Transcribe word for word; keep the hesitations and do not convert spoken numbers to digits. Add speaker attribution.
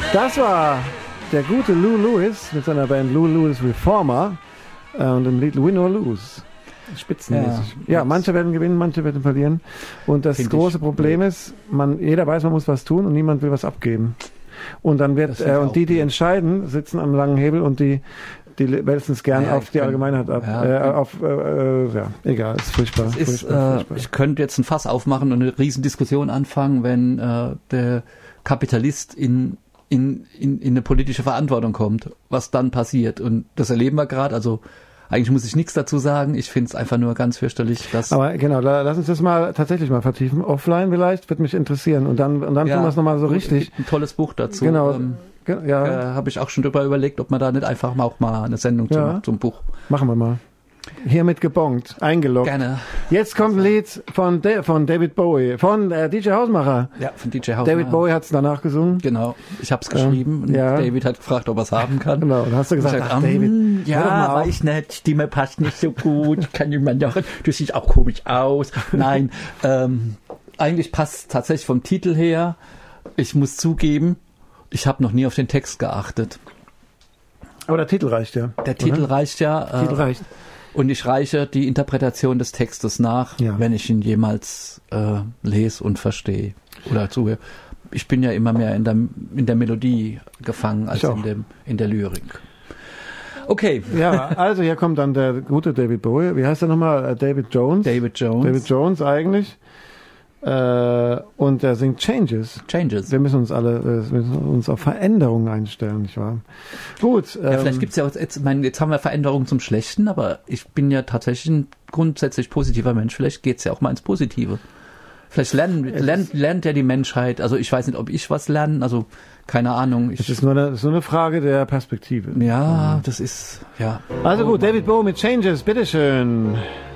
Speaker 1: Das war der gute Lou Lewis mit seiner Band Lou Lewis Reformer äh, und dem Lied Win or Lose. Spitzenmäßig. Ja, ja, manche werden gewinnen, manche werden verlieren. Und das Find große Problem ist, man, jeder weiß, man muss was tun und niemand will was abgeben. Und dann wird, äh, und die, die entscheiden, sitzen am langen Hebel und die, die wälzen es gern ja, auf die Allgemeinheit ab. Ja, äh, auf, äh, äh, ja, egal, ist furchtbar.
Speaker 2: Es ist,
Speaker 1: furchtbar,
Speaker 2: äh,
Speaker 1: furchtbar.
Speaker 2: Ich könnte jetzt ein Fass aufmachen und eine Riesendiskussion anfangen, wenn äh, der Kapitalist in, in, in, in eine politische Verantwortung kommt, was dann passiert. Und das erleben wir gerade, also eigentlich muss ich nichts dazu sagen. Ich finde es einfach nur ganz fürchterlich, dass...
Speaker 1: Aber genau, la, lass uns das mal tatsächlich mal vertiefen. Offline vielleicht, wird mich interessieren. Und dann, und dann
Speaker 2: ja,
Speaker 1: tun wir es nochmal so richtig.
Speaker 2: Ein tolles Buch dazu.
Speaker 1: Genau.
Speaker 2: Ähm,
Speaker 1: ja.
Speaker 2: äh, Habe ich auch schon drüber überlegt, ob man da nicht einfach mal auch mal eine Sendung
Speaker 1: ja.
Speaker 2: zum, zum Buch...
Speaker 1: Machen wir mal. Hiermit gebongt, eingeloggt.
Speaker 2: Gerne.
Speaker 1: Jetzt kommt ein Lied von, De- von David Bowie, von äh, D J Hausmacher.
Speaker 2: Ja, von D J Hausmacher.
Speaker 1: David Bowie hat es danach gesungen.
Speaker 2: Genau, ich habe es geschrieben ähm, und
Speaker 1: ja.
Speaker 2: David hat gefragt, ob er es haben kann.
Speaker 1: Genau, und hast du gesagt,
Speaker 2: gesagt,
Speaker 1: ach, David,
Speaker 2: um, ja, weiß nicht, Stimme passt nicht so gut, kann jemand noch, du siehst auch komisch aus. Nein, ähm, eigentlich passt tatsächlich vom Titel her. Ich muss zugeben, ich habe noch nie auf den Text geachtet.
Speaker 1: Aber der Titel reicht ja.
Speaker 2: Der Titel
Speaker 1: oder?
Speaker 2: reicht ja.
Speaker 1: Der Titel
Speaker 2: äh, reicht. Und ich reiche die Interpretation des Textes nach, ja. wenn ich ihn jemals äh, lese und verstehe oder zuhöre. Ich bin ja immer mehr in der, in der Melodie gefangen als in, dem, in der Lyrik. Okay.
Speaker 1: Ja, also hier kommt dann der gute David Bowie. Wie heißt er nochmal? David Jones.
Speaker 2: David Jones.
Speaker 1: David Jones eigentlich. Äh, und er singt Changes.
Speaker 2: Changes.
Speaker 1: Wir müssen uns alle, äh, wir müssen uns auf Veränderungen einstellen, nicht wahr? Gut.
Speaker 2: Ja,
Speaker 1: ähm,
Speaker 2: vielleicht gibt's ja auch, jetzt, ich meine, jetzt haben wir Veränderungen zum Schlechten, aber ich bin ja tatsächlich ein grundsätzlich positiver Mensch. Vielleicht geht's ja auch mal ins Positive. Vielleicht lernen, lernt, lernt ja die Menschheit, also ich weiß nicht, ob ich was lerne, also keine Ahnung.
Speaker 1: Es ist nur eine, ist nur eine Frage der Perspektive.
Speaker 2: Ja, das ist, ja.
Speaker 1: Also gut, David Bowie mit Changes, bitteschön.